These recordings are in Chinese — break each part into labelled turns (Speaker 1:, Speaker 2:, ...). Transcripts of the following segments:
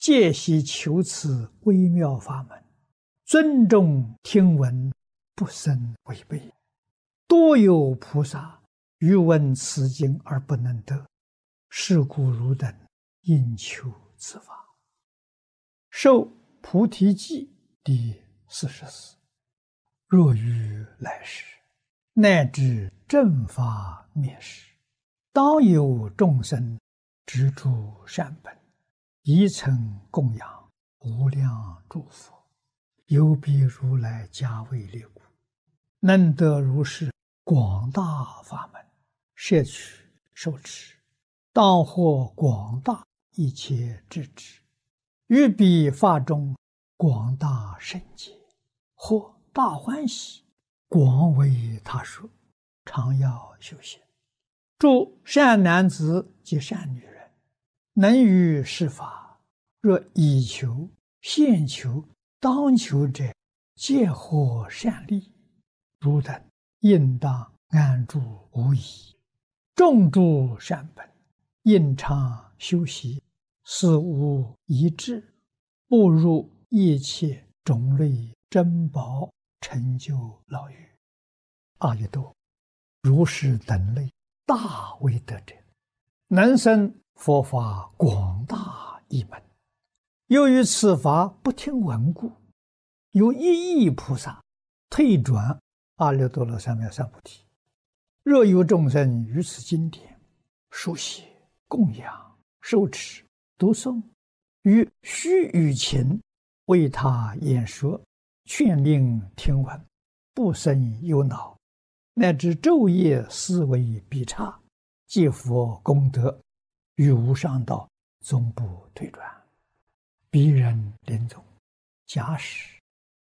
Speaker 1: 戒习求此微妙法门，尊重听闻，不生违背。多有菩萨欲闻此经而不能得，是故汝等应求此法。受菩提记第44。若于来世，乃至正法灭世，当有众生执著善本，宜曾供养无量诸佛，有彼如来加位列故，能得如是广大法门，摄取受持，当获广大一切智智，于彼法中广大圣解，或大欢喜，广为他说，常要修行。诸善男子及善女人，能于是法，若以求、现求、当求者，皆获善利。汝等应当安住无疑，种诸善本，应常修习，死无遗志，步入一切种类珍宝，成就老狱。阿逸多，如是等类大威德者，能生佛法广大一门。由于此法不听闻故，有一亿菩萨退转阿耨多罗三藐三菩提。若有众生于此经典书写、供养、受持、读诵，于须臾前为他演说，劝令听闻，不生忧恼，乃至昼夜思维必差，皆佛功德，于无上道终不退转。彼人临终，假使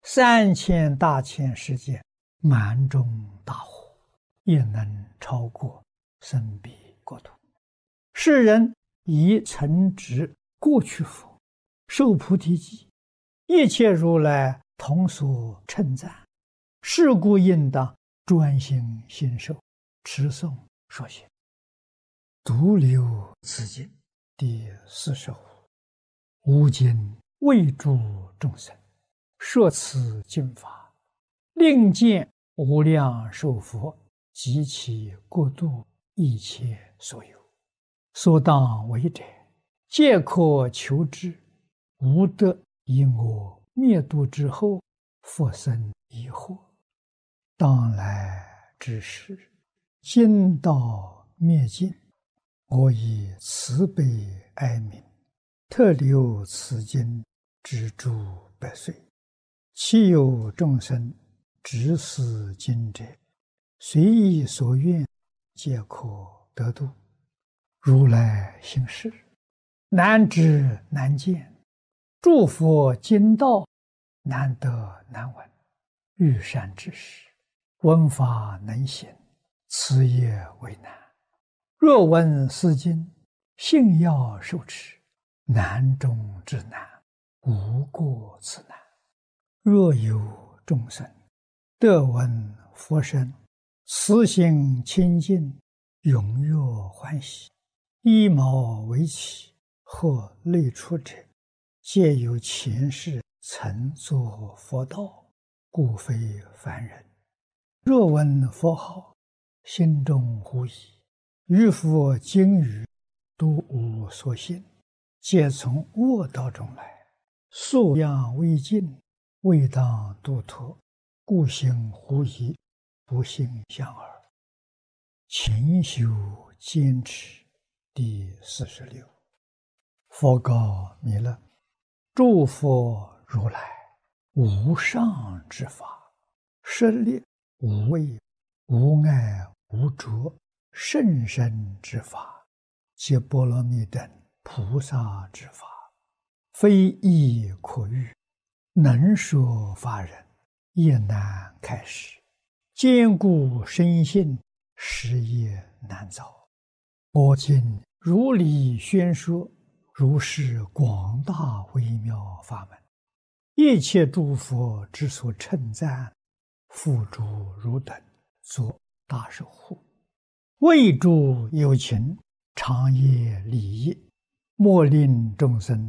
Speaker 1: 3000大千世界满中大火，也能超过生彼国土。世人以曾执过去佛，受菩提记，一切如来同所称赞，是故应当专心信受，持诵说学。独留此经第45。吾今为诸众生说此经法，令见无量寿佛及其国度一切所有，所当为者，皆可求之，无得因我灭度之后，复生疑惑。当来之时，经道灭尽，我以慈悲哀悯，特留此经之诸百岁。其有众生执此经者，随意所愿，皆可得度。如来行事，难知难见，诸佛经道难得难闻。欲善知识，闻法能行，此也为难。若闻斯经，信要受持，难中之难，无过此难。若有众生得闻佛声，慈心清净，踊跃欢喜，依毛为起，或类出者，皆有前世曾作佛道，故非凡人。若闻佛号，心中狐疑，于佛经语都无所信，皆从恶道中来，素养未尽，未当度脱，故行狐疑，不信向耳。勤修坚持第46。佛告弥勒：诸佛如来无上之法，舍利无畏无碍无着甚深之法，皆波罗蜜等菩萨之法，非易可喻，能说法人也难开示，坚固深信，实也难造。我今如理宣说，如是广大微妙法门，一切诸佛之所称赞，付诸汝等作大守护，为诸有情，长夜利益，莫令众生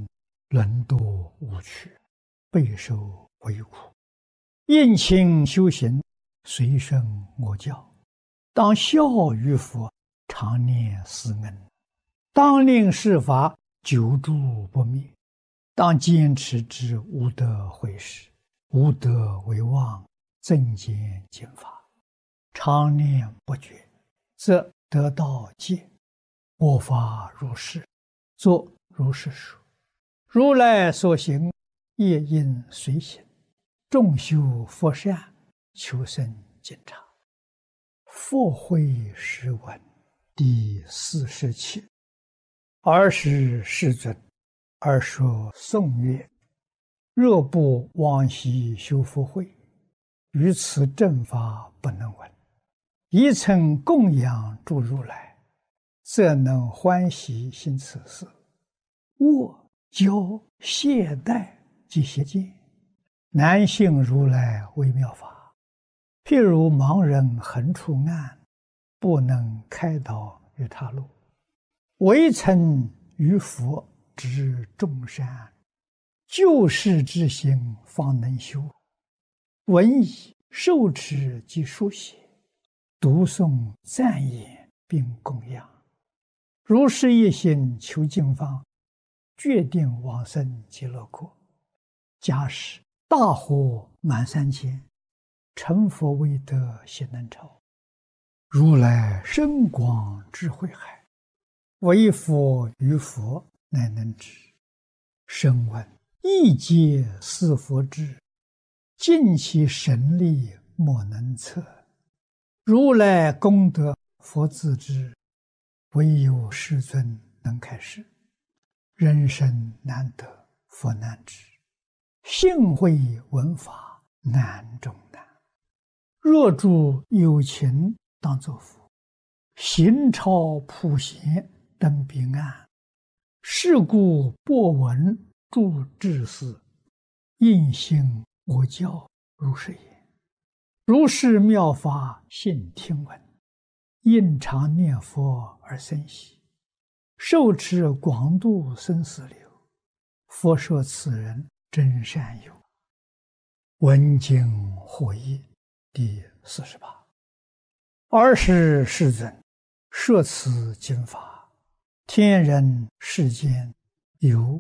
Speaker 1: 沦堕无趣，备受为苦。应勤修行，随顺我教，当效于佛，常念思恩，当令世法久住不灭，当坚持之无德毁事，无德为妄，增减减法，常念不绝，则得道戒。我法如是，作如是说。如来所行，业应随行。众修佛善，求生净察。佛慧诗文第47。尔时世尊，而说颂曰：若不往昔修福慧，于此正法不能闻。一曾供养诸如来，则能欢喜行此事。握教懈怠及邪见，难信如来微妙法。譬如盲人横出暗，不能开导于他路。唯曾于佛知众善，救世之心方能修。闻已受持及书写，读诵赞言并供养。如是一心求净方，决定往生极乐国。假使大火满三千，成佛未得悉能超。如来深广智慧海，唯佛于佛乃能知。声闻一皆似佛智，尽其神力莫能测。如来功德佛自知，唯有世尊能开示。人生难得佛难知，幸会闻法难中难。若诸有情当作佛，行超普贤登彼岸。是故播闻诸智士，应信我教如是言。如是妙法信听闻，应常念佛而生喜。受持广度生死流，佛说此人真善友。闻经获益第48。尔时世尊，摄此经法，天人世间有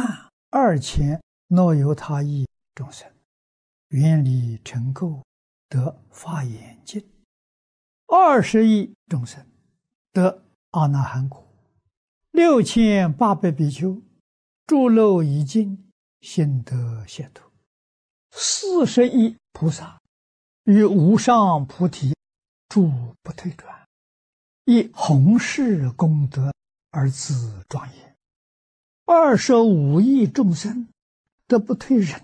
Speaker 1: 12000若由他亿众生，愿力成垢，得法眼净；20亿众生得阿那含果；6800比丘诸漏已尽，心得解脱；40亿菩萨于无上菩提住不退转，以弘誓功德而自庄严；25亿众生得不退忍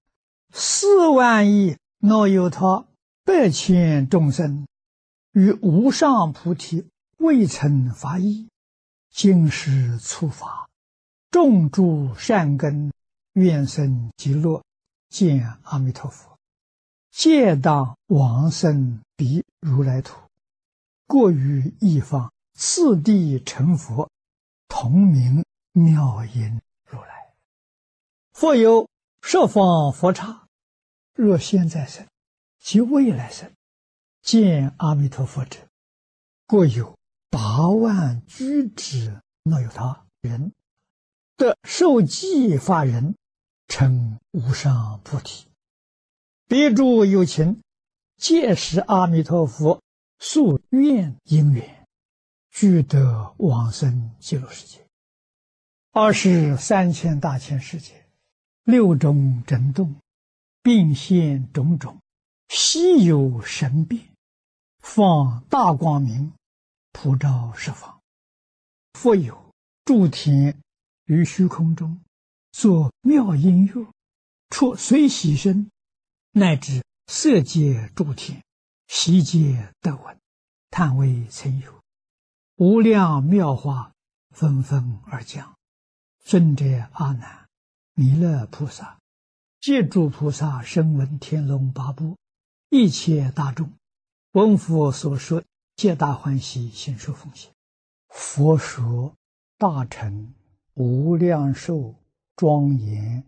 Speaker 1: ；4万亿若有他100千众生于无上菩提未曾发意，今世初发，种诸善根，愿生极乐，见阿弥陀佛，皆当往生彼如来土，过于一方，次第成佛，同名妙音如来。复有十方佛刹，若现在生及未来生，见阿弥陀佛者，过有8万居之若有他人，得受记法人，成无上菩提。彼诸有情，皆是阿弥陀佛宿愿因缘，俱得往生极乐世界。23千大千世界，6种震动，并现种种稀有神变，放大光明，普照十方。复有诸天于虚空中，作妙音乐，出随喜声，乃至色界诸天，悉皆得闻，叹为曾有。无量妙法纷纷而降。尊者阿难、弥勒菩萨、借诸菩萨声闻天龙八部一切大众，闻佛所说，皆大欢喜，心受奉献。佛说大乘无量寿庄严